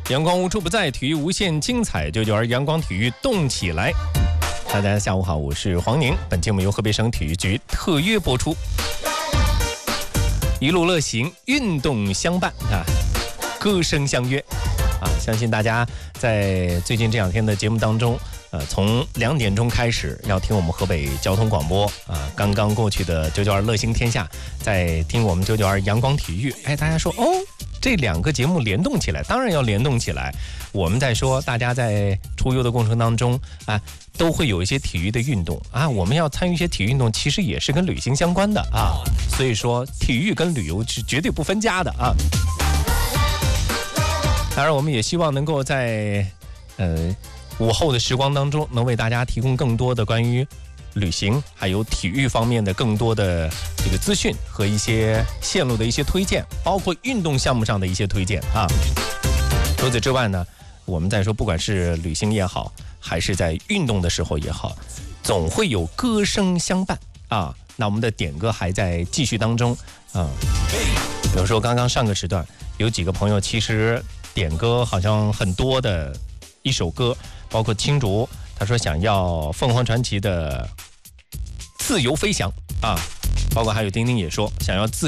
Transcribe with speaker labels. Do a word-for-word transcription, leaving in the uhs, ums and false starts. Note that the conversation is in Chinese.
Speaker 1: 阳光无处不在，体育无限精彩，九九二阳光体育动起来。大家下午好，我是黄宁。本节目由河北省体育局特约播出。一路乐行，运动相伴啊，歌声相约啊！相信大家在最近这两天的节目当中，呃，从两点钟开始要听我们河北交通广播啊，刚刚过去的九九二乐行天下，在听我们九九二阳光体育。哎，大家说哦，这两个节目联动起来，当然要联动起来。我们在说，大家在出游的过程当中啊，都会有一些体育的运动啊，我们要参与一些体育运动，其实也是跟旅行相关的啊。所以说，体育跟旅游是绝对不分家的啊。当然，我们也希望能够在呃午后的时光当中，能为大家提供更多的关于旅行还有体育方面的更多的这个资讯和一些线路的一些推荐，包括运动项目上的一些推荐啊。除此之外呢，我们在说，不管是旅行也好，还是在运动的时候也好，总会有歌声相伴啊。那我们的点歌还在继续当中啊。比如说刚刚上个时段有几个朋友其实点歌好像很多的一首歌，包括青竹，他说想要凤凰传奇的自由飞翔啊，包括还有丁丁也说想要自